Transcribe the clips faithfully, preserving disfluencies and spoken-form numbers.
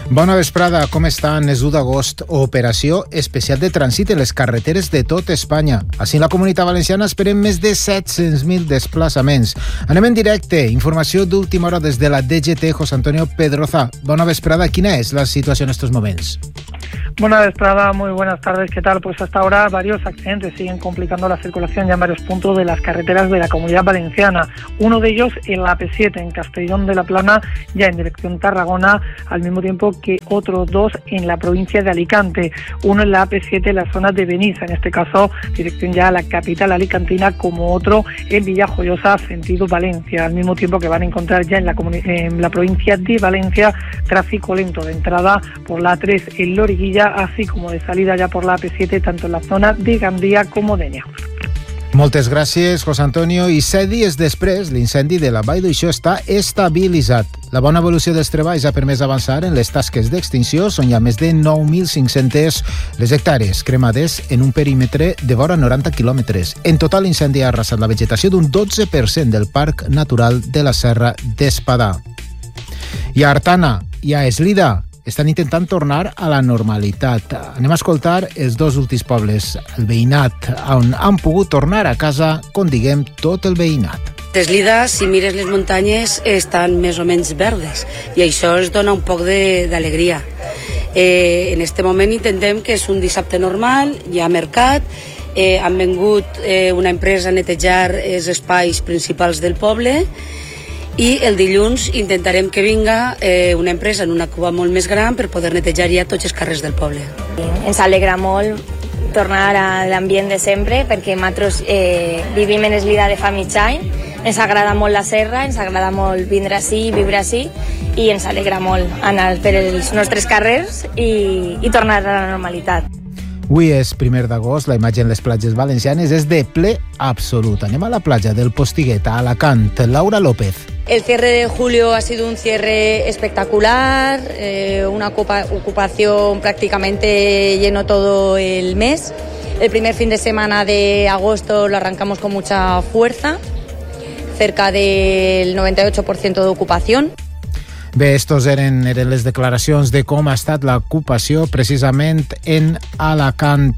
Bona vesprada, com estan? És u d'agost, operació especial de trànsit en les carreteres de tot Espanya. Així en la Comunitat Valenciana esperem més de set-cents mil desplaçaments. Anem en directe, informació d'última hora des de la D G T, José Antonio Pedroza. Bona vesprada, ¿quina es la situación en estos momentos? Buena vesprada, muy buenas tardes, ¿qué tal? Pues hasta ahora varios accidentes siguen complicando la circulación ya en varios puntos de las carreteras de la Comunidad Valenciana. Uno de ellos en la A P siete, en Castellón de la Plana, ya en dirección Tarragona, al mismo tiempo que otros dos en la provincia de Alicante. Uno en la A P siete en la zona de Benissa, en este caso dirección ya a la capital alicantina, como otro en Villajoyosa, sentido Valencia, al mismo tiempo que van a encontrar ya en la, en la provincia de Valencia tráfico lento de entrada por la A tres en Loriguilla, así como de salida ya por la A P siete, tanto en la zona de Gandía como de Neus. Moltes gràcies, José Antonio. I set dies després, l'incendi de la Vall d'Uixó està estabilitzat. La bona evolució dels treballs ha permès avançar en les tasques d'extinció. Són ja més de nou mil cinc-centes les hectàrees cremades en un perímetre de vora noranta quilòmetres. En total, l'incendi ha arrasat la vegetació d'un dotze per cent del Parc Natural de la Serra d'Espadà. I a Artana i a Eslida estan intentant tornar a la normalitat. Anem a escoltar els dos últims pobles, el veïnat, on han pogut tornar a casa, com diguem, tot el veïnat. Eslida, si mires les muntanyes, estan més o menys verdes i això ens dona un poc d'alegria. Eh, en este moment intentem que és un dissabte normal, hi ha mercat, eh, han vengut eh, una empresa a netejar els espais principals del poble i el dilluns intentarem que vinga eh, una empresa en una cuba molt més gran per poder netejar ja tots els carrers del poble. Ens alegra molt tornar a l'ambient de sempre perquè nosaltres eh, vivim en Eslida de fa mig any, ens agrada molt la serra, ens agrada molt vindre ací, viure ací i ens alegra molt anar per els nostres carrers i, i tornar a la normalitat. Avui és primer d'agost, la imatge en les platges valencianes és de ple absolut. Anem a la platja del Postiguet, a Alacant. Laura López. El cierre de julio ha sido un cierre espectacular, eh, una ocupa- ocupación prácticamente lleno todo el mes. El primer fin de semana de agosto lo arrancamos con mucha fuerza, cerca del noventa y ocho por ciento de ocupación. Bé, estos eren, eren les declaracions de com ha estat l'ocupació precisament en Alacant.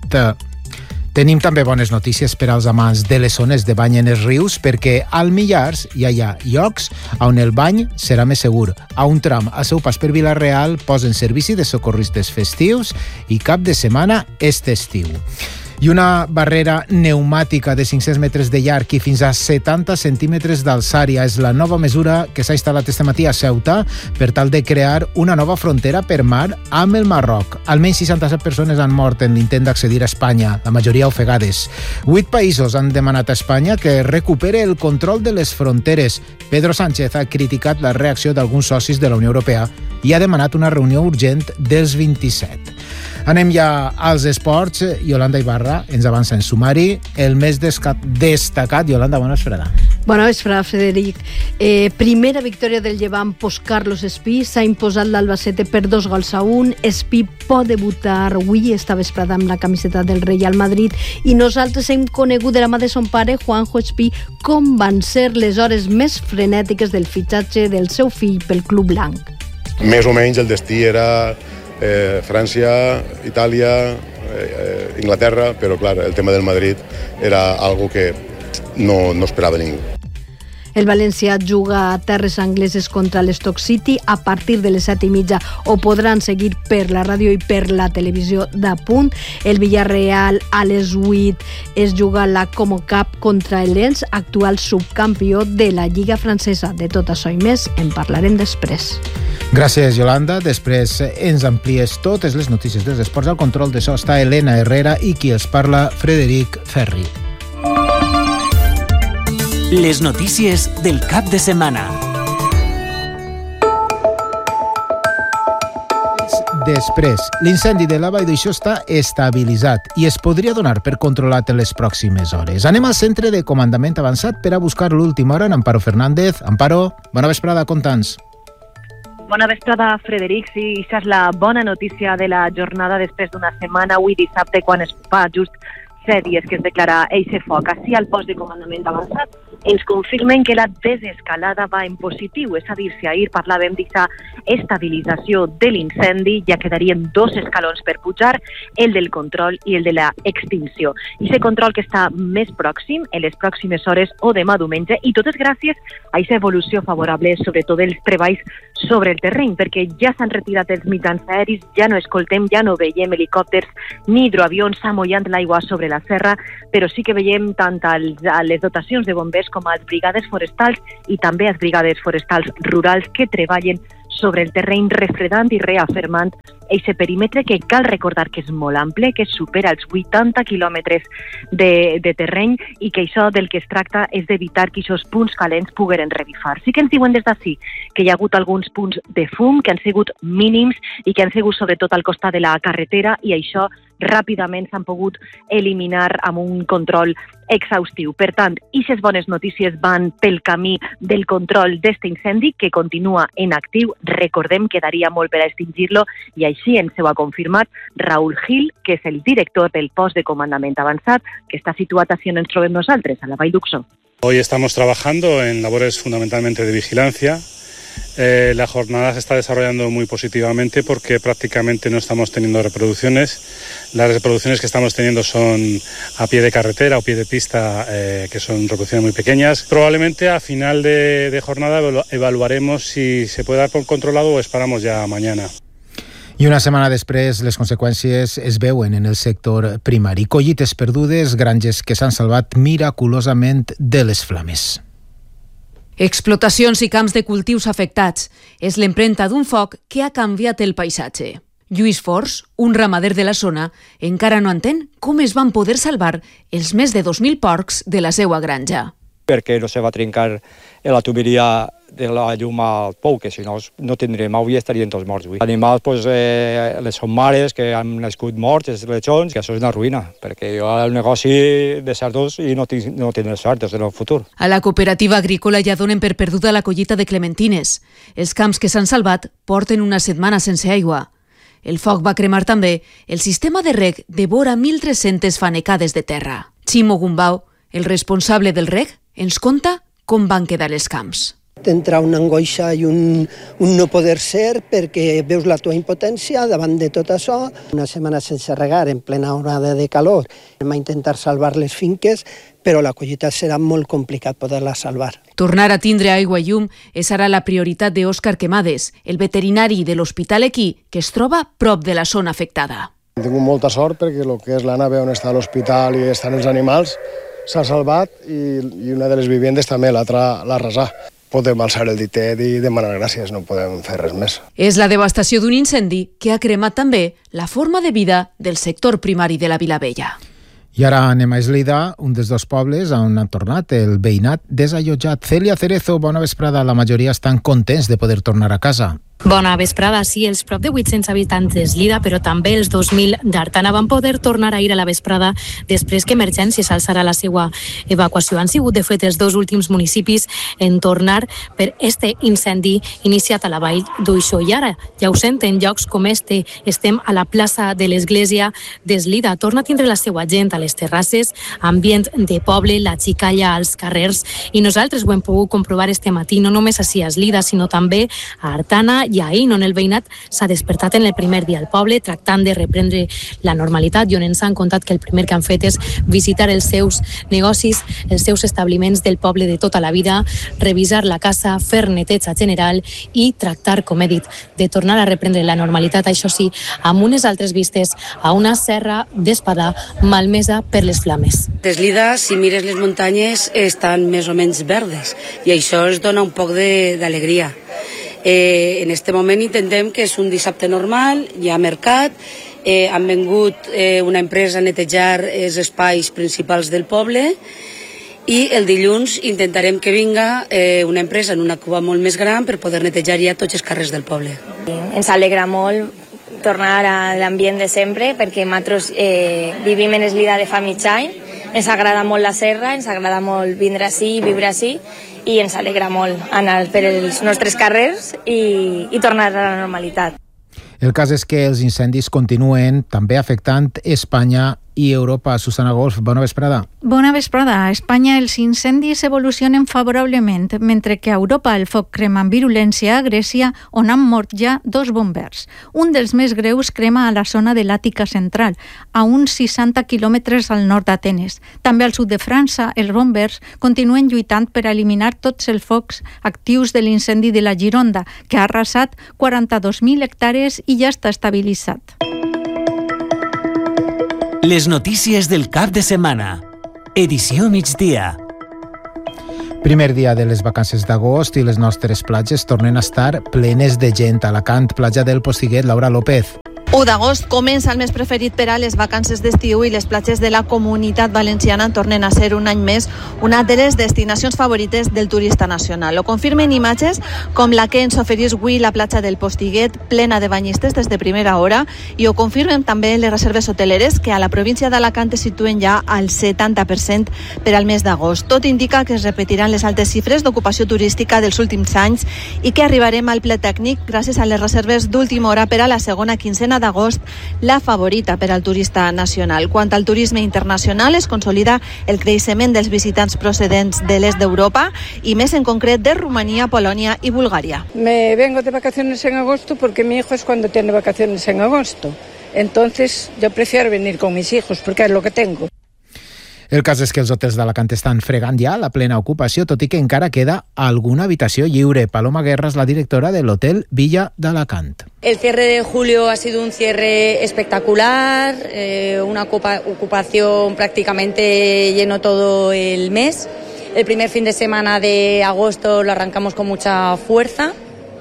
Tenim també bones notícies per als amants de les zones de bany en els rius, perquè al Millars ja hi ha llocs on el bany serà més segur. A un tram al seu pas per Vila-real posen servici de socorristes festius i cap de setmana est estiu. I una barrera pneumàtica de cinc-cents metres de llarg i fins a setanta centímetres d'alçària és la nova mesura que s'ha instal·lat este matí a Ceuta per tal de crear una nova frontera per mar amb el Marroc. Almenys seixanta-set persones han mort en l'intent d'accedir a Espanya, la majoria ofegades. Vuit països han demanat a Espanya que recupere el control de les fronteres. Pedro Sánchez ha criticat la reacció d'alguns socis de la Unió Europea i ha demanat una reunió urgent dels vint-i-set. Anem ja als esports. Yolanda Ibarra ens avança en sumari el més destacat. Yolanda, bona vesprada. Bona vesprada, Frederic. Eh, primera victòria del Llevant post Carlos Espí. S'ha imposat l'Albacete per dos gols a un. Espí pot debutar avui, esta vesprada, amb la camiseta del Real Madrid. I nosaltres hem conegut de la mà de son pare, Juanjo Espí, com van ser les hores més frenètiques del fitxatge del seu fill pel club blanc. Més o menys el destí era eh, França, Itàlia, eh, Inglaterra, però clar, el tema del Madrid era algo que no, no esperava ningú. El valencià juga a terres angleses contra l'Stoke City a partir de les set i mitja. Ho podran seguir per la ràdio i per la televisió de punt. El Villarreal a les vuit es juga la Como Cup contra el Lens, actual subcampió de la Lliga francesa. De tot això i més en parlarem després. Gràcies, Yolanda. Després ens amplies totes les notícies dels esports. Al control de so està Elena Herrera i qui els parla, Frederic Ferri. Les notícies del cap de setmana. Després, l'incendi de la Vall d'Uixó està estabilitzat i es podria donar per controlat en les pròximes hores. Anem al centre de comandament avançat per a buscar l'última hora en Amparo Fernández. Amparo, bona vesprada, conta'ns. Bona vesprada, Frederic. Sí, això és la bona notícia de la jornada després d'una setmana, avui dissabte, quan es fa just set dies que es declara eixe foc. Així al post de comandament avançat ens confirmen que la desescalada va en positiu, és a dir, si ahir parlàvem d'aquesta estabilització de l'incendi, ja quedarien dos escalons per pujar, el del control i el de la extinció. I aquest control que està més pròxim, en les pròximes hores o demà diumenge, i tot és gràcies a aquesta evolució favorable, sobretot dels treballs sobre el terreny, perquè ja s'han retirat els mitjans aeris, ja no escoltem, ja no veiem helicòpters ni hidroavions amollant l'aigua sobre la serra, però sí que veiem tant a les dotacions de bombers com a les brigades forestals i també a les brigades forestals rurals que treballen sobre el terreny refredant i reafirmant aquest perímetre que cal recordar que és molt ample, que supera els vuitanta quilòmetres de, de terreny i que això del que es tracta és d'evitar que aquests punts calents pogueren revifar. Sí que ens diuen des d'ací que hi ha hagut alguns punts de fum que han sigut mínims i que han sigut sobretot al costat de la carretera i això ràpidament s'han pogut eliminar amb un control exhaustiu. Per tant, aquestes bones notícies van pel camí del control d'aquest incendi que continua en actiu. Recordem que quedaria molt per a extingir-lo i així ens ho ha confirmat Raúl Gil, que és el director del post de comandament avançat que està situat així on ens trobem nosaltres, a la Vall d'Uxó. Hoy estamos trabajando en labores fundamentalmente de vigilancia. Eh, la jornada se está desarrollando muy positivamente porque prácticamente no estamos teniendo reproducciones. Las reproducciones que estamos teniendo son a pie de carretera o pie de pista, eh, que son reproducciones muy pequeñas. Probablemente a final de, de jornada evaluaremos si se puede dar por controlado o esperamos ya mañana. I una setmana després les conseqüències es veuen en el sector primari. Collites perdudes, granges que s'han salvat miraculosament de les flames. Explotacions i camps de cultius afectats. És l'empremta d'un foc que ha canviat el paisatge. Lluís Fors, un ramader de la zona, encara no entén com es van poder salvar els més de dos mil porcs de la seva granja. Perquè no se va trencar la tuberia de la llum al pou, que si no no tindríem avui, estarien tots morts avui. Animals, pues, eh, les són mares que han nascut morts, els lechons, que això és una ruïna, perquè jo el negoci de cerdos i no tinc, no tinc cerdos en el futur. A la cooperativa agrícola ja donen per perduda la collita de clementines. Els camps que s'han salvat porten una setmana sense aigua. El foc va cremar també el sistema de reg de vora mil tres-centes fanecades de terra. Ximo Gumbau, el responsable del reg, ens conta com van quedar els camps. T'entra una angoixa i un, un no poder ser perquè veus la tua impotència davant de tot això. Una setmana sense regar, en plena onada de calor. Hem intentar salvar les finques, però la collita serà molt complicat poder-la salvar. Tornar a tindre aigua i llum serà la prioritat d'Òscar Quemades, el veterinari de l'Hospital Equí, que es troba prop de la zona afectada. He tingut molta sort perquè el que és la nave on està l'hospital i estan els animals s'ha salvat i, i una de les vivendes també, l'altra l'ha arrasat. Podem alçar el ditet i demanar gràcies, no podem fer res més. És la devastació d'un incendi que ha cremat també la forma de vida del sector primari de la Vilavella. I ara anem a Eslida, un dels dos pobles on ha tornat el veïnat desallotjat. Celia Cerezo, bona vesprada. La majoria estan contents de poder tornar a casa. Bona vesprada, sí, els prop de vuit-cents habitants d'Eslida, però també els dos mil d'Artana van poder tornar a ir a la vesprada després que Emergències alçarà la seva evacuació. Han sigut, de fet, els dos últims municipis en tornar per este incendi iniciat a la Vall d'Uixó. I ara, ja ho senten, llocs com este, estem a la plaça de l'Església d'Eslida. Torna a tindre la seva gent a les terrasses, ambient de poble, la xicalla als carrers, i nosaltres ho hem pogut comprovar este matí, no només així a Eslida, sinó també a Artana i a Aín, on el veïnat s'ha despertat en el primer dia al poble, tractant de reprendre la normalitat, i on ens han contat que el primer que han fet és visitar els seus negocis, els seus establiments del poble de tota la vida, revisar la casa, fer neteja general i tractar, com he dit, de tornar a reprendre la normalitat, això sí, amb unes altres vistes a una serra d'Espadà malmesa per les flames. D'Eslida, si mires les muntanyes, estan més o menys verdes i això es dona un poc d'alegria. Eh, en este moment intentem que és un dissabte normal, hi ha mercat, eh, han vengut eh, una empresa a netejar els espais principals del poble i el dilluns intentarem que vinga eh, una empresa en una cuba molt més gran per poder netejar ja tots els carrers del poble. Ens alegra molt tornar a l'ambient de sempre perquè nosaltres eh, vivim en Eslida de fa mig any, ens agrada molt la serra, ens agrada molt vindre ací, viure ací, i ens alegra molt anar per els nostres carrers i, i tornar a la normalitat. El cas és que els incendis continuen també afectant Espanya i Europa. Susana Golf, bona vesprada. Bona vesprada. A Espanya els incendis evolucionen favorablement, mentre que a Europa el foc crema amb virulència a Grècia, on han mort ja dos bombers. Un dels més greus crema a la zona de l'Àtica central, a uns seixanta quilòmetres al nord d'Atenes. També al sud de França, els bombers continuen lluitant per eliminar tots els focs actius de l'incendi de la Gironda, que ha arrasat quaranta-dos mil hectàrees i ja està estabilitzat. Les notícies del cap de setmana. Edició migdia. Primer dia de les vacances d'agost i les nostres platges tornen a estar plenes de gent. A Alacant, platja del Postiguet, Laura López. u d'agost comença el mes preferit per a les vacances d'estiu i les platges de la Comunitat Valenciana tornen a ser un any més una de les destinacions favorites del turista nacional. Ho confirmen imatges com la que ens oferís avui la platja del Postiguet, plena de banyistes des de primera hora, i ho confirmen també les reserves hoteleres, que a la província d'Alacant es situen ja al setanta per cent per al mes d'agost. Tot indica que es repetiran les altes xifres d'ocupació turística dels últims anys i que arribarem al ple tècnic gràcies a les reserves d'última hora per a la segona quincena d'agost, la favorita per al turista nacional. Quant al turisme internacional, es consolida el creixement dels visitants procedents de l'est d'Europa i més en concret de Rumanía, Polònia i Bulgaria. Me vengo de vacaciones en agosto porque mi hijo es cuando tiene vacaciones en agosto. Entonces yo prefiero venir con mis hijos porque es lo que tengo. El cas és que els hotels d'Alacant estan fregant ja la plena ocupació, tot i que encara queda alguna habitació lliure. Paloma Guerra és la directora de l'hotel Villa d'Alacant. El cierre de julio ha sido un cierre espectacular, eh, una ocupa- ocupación prácticamente lleno todo el mes. El primer fin de semana de agosto lo arrancamos con mucha fuerza,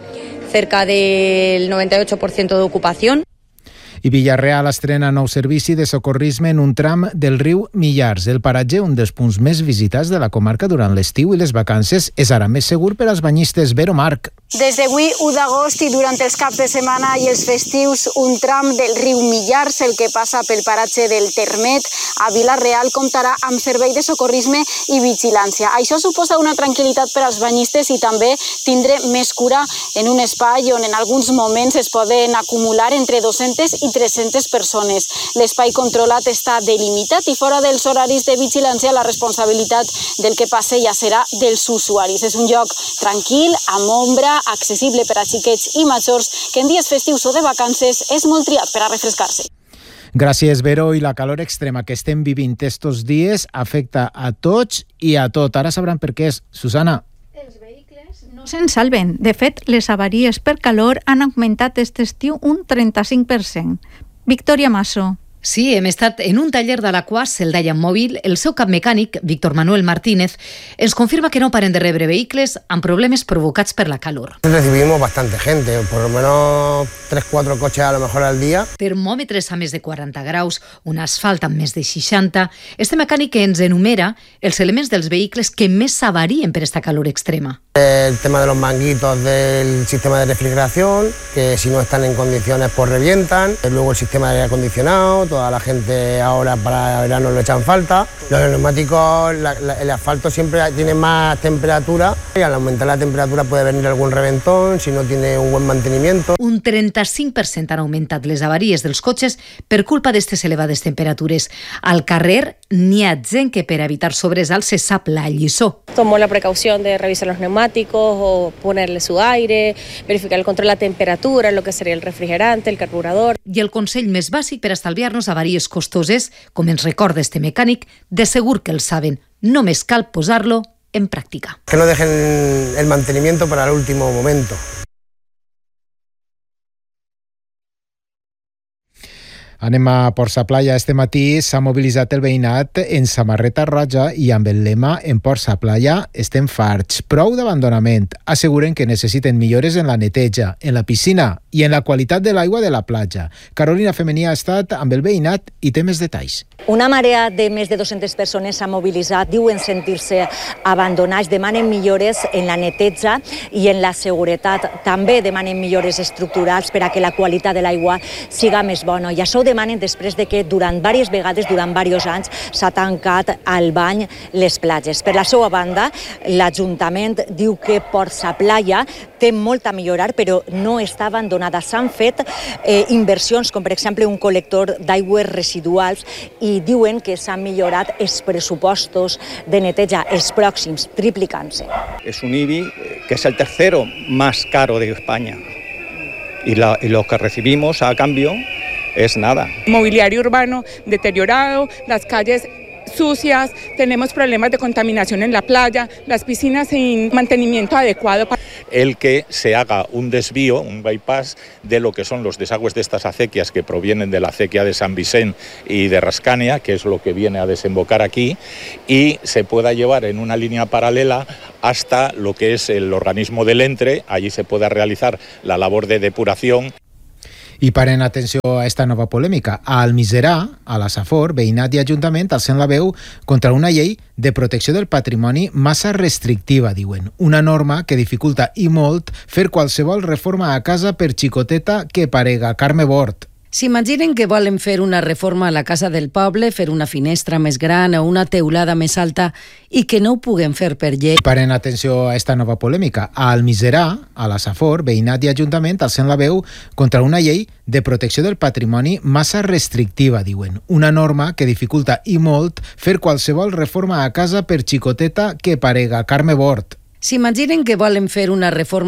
cerca del noventa y ocho por ciento de ocupación. I Villarreal estrena nou servici de socorrisme en un tram del riu Millars. El paratge, un dels punts més visitats de la comarca durant l'estiu i les vacances, és ara més segur per als banyistes. Vero Marc. Des d'avui, u d'agost, i durant els caps de setmana i els festius, un tram del riu Millars, el que passa pel paratge del Termet, a Vila-real, comptarà amb servei de socorrisme i vigilància. Això suposa una tranquil·litat per als banyistes i també tindre més cura en un espai on en alguns moments es poden acumular entre dues-centes i tres-centes persones. L'espai controlat està delimitat i fora dels horaris de vigilància la responsabilitat del que passe ja serà dels usuaris. És un lloc tranquil, amb ombra, accessible per a xiquets i majors, que en dies festius o de vacances és molt triat per a refrescar-se. Gràcies, Vero. I la calor extrema que estem vivint estos dies afecta a tots i a tot. Ara sabran per què és. Susana. No se'n salven. De fet, les avaries per calor han augmentat aquest estiu un trenta-cinc per cent. Victòria Masso. Sí, hem estat en un taller d'Alaquàs, el Dayan Mòbil. El seu cap mecànic, Víctor Manuel Martínez, ens confirma que no paren de rebre vehicles amb problemes provocats per la calor. Recibimos bastante gente, por lo menos tres cuatro coches a lo mejor al día. Termòmetres a més de quaranta graus, un asfalt amb més de seixanta. Este mecànic ens enumera els elements dels vehicles que més s'avarien per esta calor extrema. El tema de los manguitos del sistema de refrigeración, que si no están en condiciones pues revientan. Luego el sistema de aire acondicionado, toda la gente ahora para verano lo echan falta. Los neumáticos, la, la, el asfalto siempre tiene más temperatura y al aumentar la temperatura puede venir algún reventón si no tiene un buen mantenimiento. Un trenta-cinc per cent han augmentat les avaries dels cotxes per culpa d'aquestes elevades temperatures. Al carrer n'hi ha gent que per evitar sobresalts se sap la lliçó. Tomó la precaución de revisar los neumáticos o ponerle su aire, verificar el control de la temperatura, lo que sería el refrigerante, el carburador. I el consell més bàsic per estalviar-nos avaries costoses, com ens recorda este mecànic, de segur que el saben. Només cal posar-lo en pràctica. Que no dejen el mantenimiento para el último momento. Anem a Port Sa Playa. Este matí s'ha mobilitzat el veïnat en samarreta roja i amb el lema "En Port Sa Playa estem farts". Prou d'abandonament. Asseguren que necessiten millores en la neteja, en la piscina i en la qualitat de l'aigua de la platja. Carolina Femení ha estat amb el veïnat i té més detalls. Una marea de més de dues-centes persones s'ha mobilitzat, diuen sentir-se abandonats, demanen millores en la neteja i en la seguretat. També demanen millores estructurals per a que la qualitat de l'aigua siga més bona. I això ho demanen després de que durant diverses vegades, durant diversos anys, s'ha tancat al bany les platges. Per la seva banda, l'Ajuntament diu que Port Sa Playa té molt a millorar, però no està abandonada. S'han fet eh, inversions, com per exemple un col·lector d'aigües residuals, i diuen que s'han millorat els pressupostos de neteja, els pròxims, triplicant-se. Es un I B I que es el tercero más caro de España y, la, y lo que recibimos a cambio es nada. Mobiliario urbano deteriorado, las calles sucias, tenemos problemas de contaminación en la playa, las piscinas sin mantenimiento adecuado. El que se haga un desvío, un bypass de lo que son los desagües de estas acequias que provienen de la acequia de San Vicente y de Rascania, que es lo que viene a desembocar aquí, y se pueda llevar en una línea paralela hasta lo que es el organismo del Entre. Allí se pueda realizar la labor de depuración. I paren atenció a esta nova polèmica. A Almiserà, a la Safor, veïnat i ajuntament alcen la veu contra una llei de protecció del patrimoni massa restrictiva, diuen. Una norma que dificulta i molt fer qualsevol reforma a casa per xicoteta que parega. Carme Bort. S'imaginen que volen fer una reforma a la casa del poble, fer una finestra més gran o una teulada més alta i que no ho puguen fer per llei. Paren atenció a esta nova polèmica. A Almiserà, a la Safor, veïnat i ajuntament alcen la veu contra una llei de protecció del patrimoni massa restrictiva, diuen. Una norma que dificulta i molt fer qualsevol reforma a casa per xicoteta que parega. Carme Bort. S'imaginen que volen fer una reforma